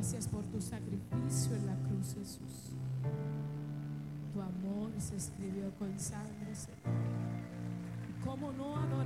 Gracias por tu sacrificio en la cruz, Jesús. Tu amor se escribió con sangre, Señor. ¿Y cómo no adorar?